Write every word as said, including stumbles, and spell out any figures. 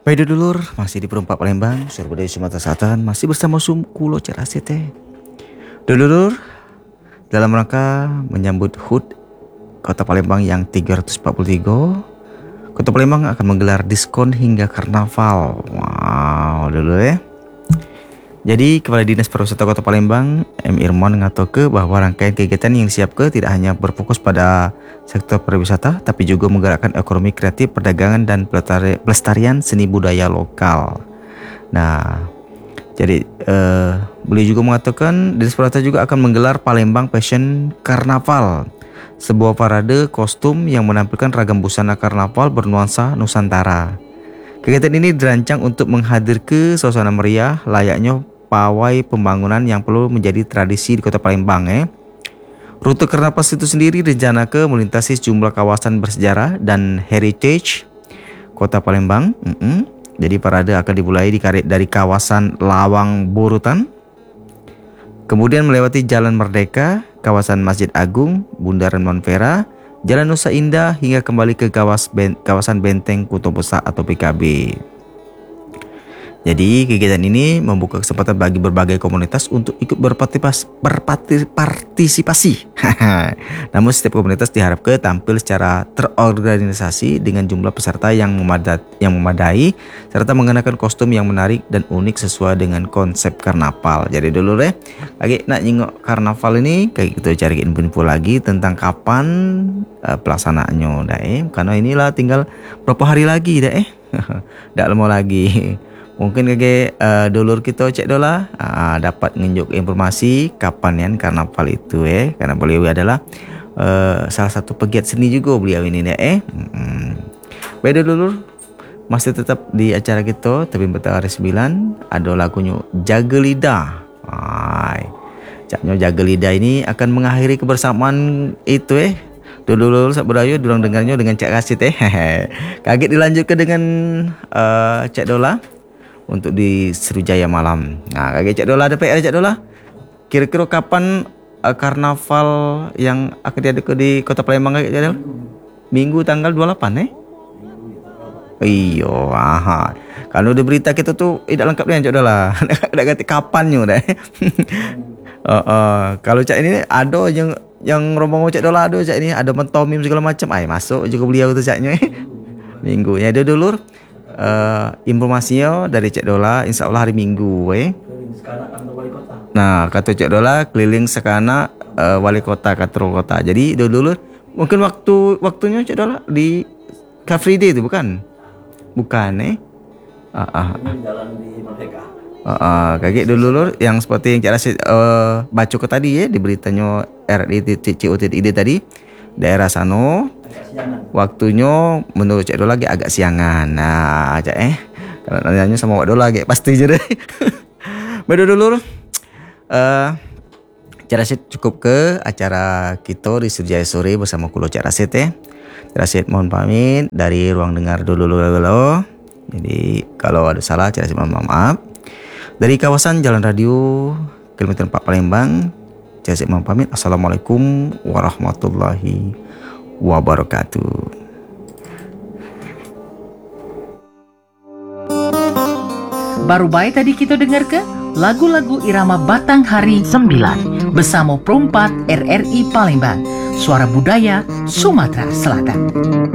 Baik dulur, masih di Perumpak Palembang, Surabaya Sumatera Selatan, masih bersama Sumku Lo Cerasete. Dulur, dalam rangka menyambut H U T Kota Palembang yang tiga ratus empat puluh tiga, Kota Palembang akan menggelar diskon hingga karnaval. Wow, dulur ya. Jadi Kepala Dinas Pariwisata Kota Palembang M Irman mengatakan bahwa rangkaian kegiatan yang disiapkan tidak hanya berfokus pada sektor pariwisata, tapi juga menggerakkan ekonomi kreatif, perdagangan dan pelestarian seni budaya lokal. Nah, jadi eh, beliau juga mengatakan Dinas Pariwisata juga akan menggelar Palembang Fashion Carnaval, sebuah parade kostum yang menampilkan ragam busana karnaval bernuansa Nusantara. Kegiatan ini dirancang untuk menghadirkan suasana meriah layaknya pawai pembangunan yang perlu menjadi tradisi di Kota Palembang. Eh. Rute karnaval itu sendiri direncanakan melintasi sejumlah kawasan bersejarah dan heritage Kota Palembang. Mm-mm. Jadi parade akan dimulai di dari kawasan Lawang Borutan, kemudian melewati Jalan Merdeka, kawasan Masjid Agung, Bundaran Monfera, Jalan Nusa Indah hingga kembali ke kawas ben, kawasan Benteng Kutub Besar atau P K B. Jadi kegiatan ini membuka kesempatan bagi berbagai komunitas untuk ikut berpartisipasi. Namun setiap komunitas diharapkan tampil secara terorganisasi dengan jumlah peserta yang memadai, yang memadai serta mengenakan kostum yang menarik dan unik sesuai dengan konsep karnaval. Jadi dulu deh, lagi nak nyingok karnaval ini kayak gitu, cari info-info lagi tentang kapan uh, pelaksanaannya, dah eh. Karena inilah tinggal berapa hari lagi, dah eh, dah lama lagi. Mungkin kage uh, dulur kita cek dola uh, dapat nunjuk informasi kapan yang karnaval itu eh, karena beliau adalah uh, salah satu pegiat seni juga beliau ini deh eh. Hmm. Baik dulur, masih tetap di acara kita tapi Betara sembilan ada lagunya Jaga Lidah. Hai. Caknya Jaga Lidah ini akan mengakhiri kebersamaan itu eh. Dulur-dulur sak berayu durang dengarnya dengan Cak Rasid eh. Kaget dilanjutkan dengan uh, Cak Dola untuk di Sriwijaya malam. Nah, kaget Cak Dola ada P R Cak Dola. Kira-kira kapan uh, karnaval yang akan diadakan di Kota Palembang kaget Cak Dola? Minggu tanggal dua puluh delapan eh? Iyo, aha. Kalau di berita kita tuh tidak lengkap dengan Cak Dola. Tidak ganti kapannya dah. uh, uh, kalau Cak ini ada yang yang rombongan Cak Dola ada Cak ini, ada mentomim segala macam. Ai masuk juga beliau tu Caknya eh. Minggunya ada dulur. Uh, informasinya dari Cak Dola insya Allah hari Minggu eh. Nah kata Cak Dola keliling sekana uh, wali kota Katro kota. Jadi dulu mungkin waktu waktunya Cak Dola di Car Free Day itu bukan? Bukan eh. Ah ah. Uh, uh, kaget dulu yang seperti yang Cak Rasid uh, baca ke tadi ya, di beritanya R I T C O T I D tadi, daerah Sano waktunya menurut Cak Dola lagi agak siangan. Nah Cak eh kalau nanya sama Wak Dola lagi pasti je deh. Baik dulu uh, Cak Rasid cukup ke acara kita di Sriwijaya sore bersama kulo Cak Rasid eh. Cak Rasid mohon pamit dari ruang dengar dulu dulu. Jadi kalau ada salah Cak Rasid mohon maaf. Dari kawasan Jalan Radio kilometer empat Palembang, Cak Rasid mohon pamit. Assalamualaikum warahmatullahi wabarakatuh. Baru baik tadi kita dengar ke lagu-lagu irama Batang Hari sembilan bersama Perumpat R R I Palembang, Suara Budaya Sumatera Selatan.